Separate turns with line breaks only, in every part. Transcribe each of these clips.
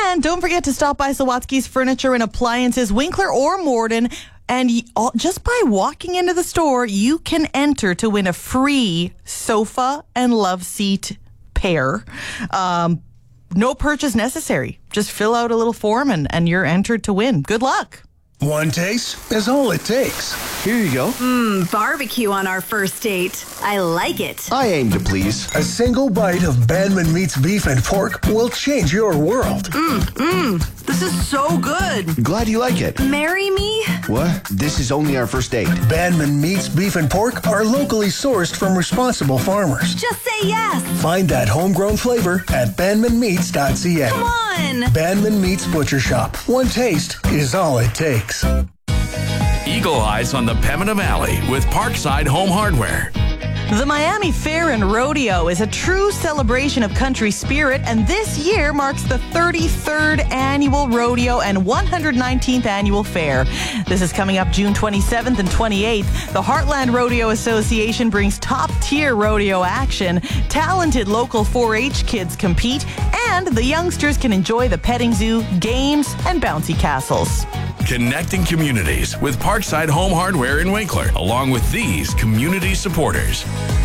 And don't forget to stop by Sawatsky's Furniture and Appliances, Winkler or Morden. And just by walking into the store, you can enter to win a free sofa and love seat pair. No purchase necessary. Just fill out a little form and you're entered to win. Good luck.
One taste is all it takes.
Here you go.
Barbecue on our first date. I like it.
I aim to please.
A single bite of Banman Meats beef and pork will change your world.
This is so good.
Glad you like it.
Marry me?
What? This is only our first date.
Banman Meats beef and pork are locally sourced from responsible farmers.
Just say yes.
Find that homegrown flavor at banmanmeats.ca.
Come on.
Banman Meats Butcher Shop. One taste is all it takes.
Eagle Eyes on the Pembina Valley with Parkside Home Hardware.
The Miami Fair and Rodeo is a true celebration of country spirit, and this year marks the 33rd annual rodeo and 119th annual fair. This is coming up June 27th and 28th. The Heartland Rodeo Association brings top-tier rodeo action. Talented local 4-H kids compete, and the youngsters can enjoy the petting zoo, games, and bouncy castles.
Connecting communities with Parkside Home Hardware in Winkler, along with these community supporters.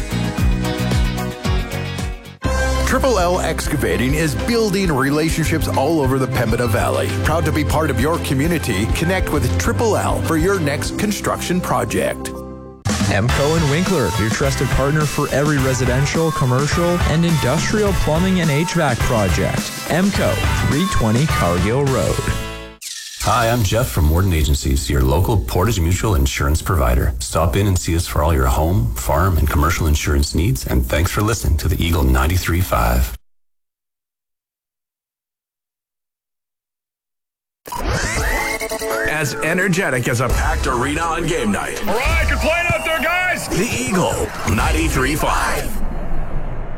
Triple L Excavating is building relationships all over the Pembina Valley. Proud to be part of your community. Connect with Triple L for your next construction project.
EMCO and Winkler, your trusted partner for every residential, commercial, and industrial plumbing and HVAC project. EMCO, 320 Cargill Road.
Hi, I'm Jeff from Warden Agencies, your local Portage Mutual insurance provider. Stop in and see us for all your home, farm, and commercial insurance needs, and thanks for listening to the Eagle 93.5.
As energetic as a packed arena on game night.
All right, good playing out there, guys.
The Eagle 93.5.